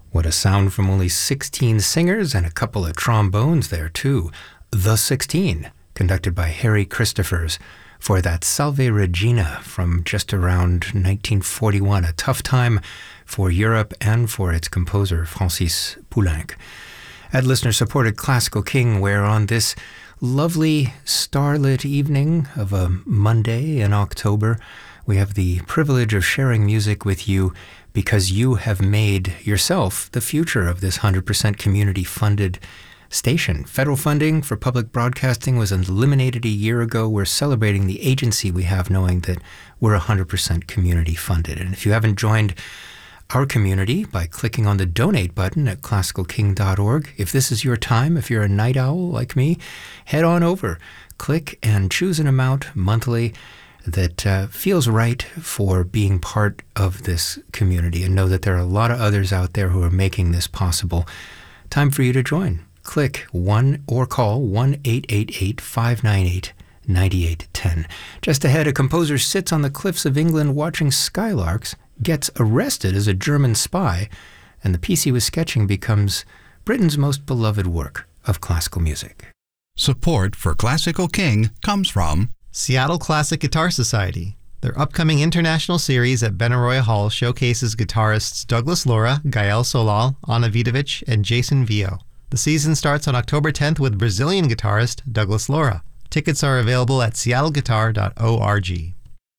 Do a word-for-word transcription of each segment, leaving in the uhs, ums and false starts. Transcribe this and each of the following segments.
What a sound from only sixteen singers and a couple of trombones there, too. The sixteen, conducted by Harry Christophers, for that Salve Regina from just around nineteen forty-one, a tough time for Europe and for its composer, Francis Poulenc. At listener-supported Classical King, where on this lovely starlit evening of a Monday in October, we have the privilege of sharing music with you because you have made yourself the future of this one hundred percent community-funded station. Federal funding for public broadcasting was eliminated a year ago. We're celebrating the agency we have, knowing that we're one hundred percent community-funded. And if you haven't joined our community by clicking on the donate button at classical king dot org, if this is your time, if you're a night owl like me, head on over, click and choose an amount monthly that uh, feels right for being part of this community, and know that there are a lot of others out there who are making this possible. Time for you to join. Click one or call one eight eight eight, five nine eight, nine eight one zero. Just ahead, a composer sits on the cliffs of England watching skylarks, gets arrested as a German spy, and the piece he was sketching becomes Britain's most beloved work of classical music. Support for Classical King comes from Seattle Classic Guitar Society. Their upcoming international series at Benaroya Hall showcases guitarists Douglas Lora, Gael Solal, Ana Vidovic, and Jason Vio. The season starts on October tenth with Brazilian guitarist Douglas Lora. Tickets are available at seattle guitar dot org.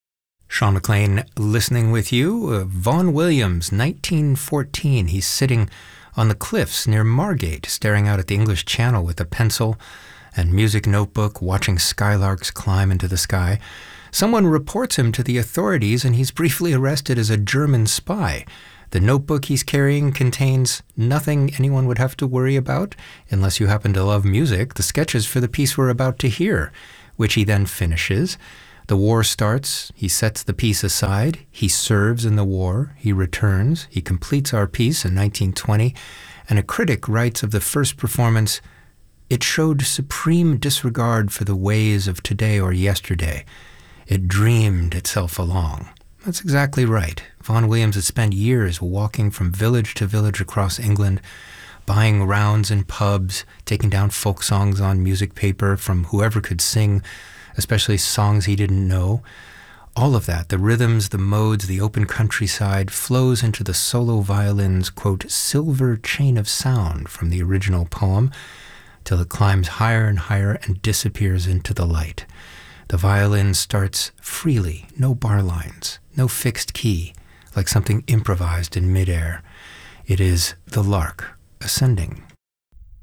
Sean McLean listening with you. Uh, Vaughan Williams, nineteen fourteen. He's sitting on the cliffs near Margate, staring out at the English Channel with a pencil and music notebook, watching skylarks climb into the sky. Someone reports him to the authorities, and he's briefly arrested as a German spy. The notebook he's carrying contains nothing anyone would have to worry about, unless you happen to love music, the sketches for the piece we're about to hear, which he then finishes. The war starts, he sets the piece aside, he serves in the war, he returns, he completes our piece in nineteen twenty, and a critic writes of the first performance, "It showed supreme disregard for the ways of today or yesterday. It dreamed itself along." That's exactly right. Vaughan Williams had spent years walking from village to village across England, buying rounds in pubs, taking down folk songs on music paper from whoever could sing, especially songs he didn't know. All of that, the rhythms, the modes, the open countryside, flows into the solo violin's, quote, silver chain of sound from the original poem, till it climbs higher and higher and disappears into the light. The violin starts freely, no bar lines, no fixed key, like something improvised in midair. It is the lark ascending